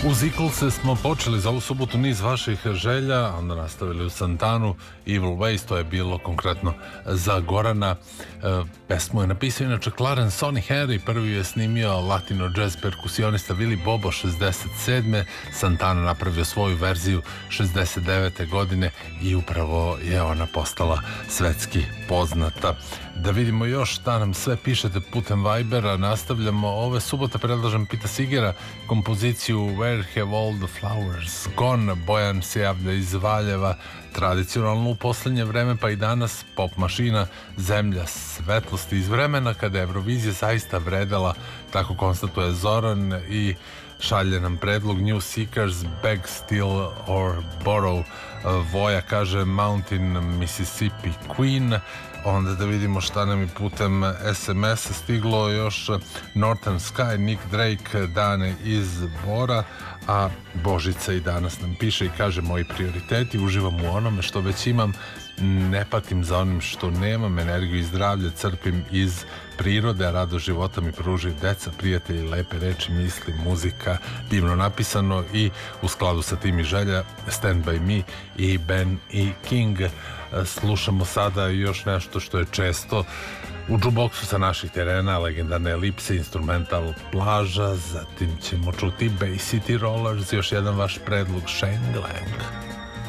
Uz Eaglese smo počeli za ovu subotu niz vaših želja, onda nastavili u Santanu, Evil Ways, to je bilo konkretno za Gorana. Pesmu je napisao inače Clarence Sonny Henry, prvi je snimio latino jazz perkusionista Willy Bobo 67. Santana napravio svoju verziju 69. godine i upravo je ona postala svetski poznata. Da vidimo još šta nam sve pišete putem Vibera. Nastavljamo ove subote, predlažem Pita Sigera kompoziciju Where Have All the Flowers Gone. Bojan se javlja iz Valjeva, tradicionalno u posljednje vreme pa i danas pop mašina, zemlja svetlosti iz vremena kada je Eurovizija zaista vredela, tako konstatuje Zoran i šalje nam predlog New Seekers, Beg, Steal or Borrow. Voja kaže Mountain Mississippi Queen. Onda da vidimo šta nam i putem SMS-a stiglo još. Northern Sky, Nick Drake, Dane iz Bora, a Božica i danas nam piše i kaže moji prioriteti, uživam u onome što već imam, ne patim za onim što nemam, energiju i zdravlje crpim iz prirode, a rado života mi pruži deca, prijatelji, lepe reči, misli, muzika, divno napisano i u skladu sa tim i želja Stand By Me i Ben i King. Slušamo sada još nešto što je često u jukeboxu sa naših terena, legendarne Elipse, instrumental Plaža, zatim ćemo čuti Bay City Rollers, još jedan vaš predlog Shanglang.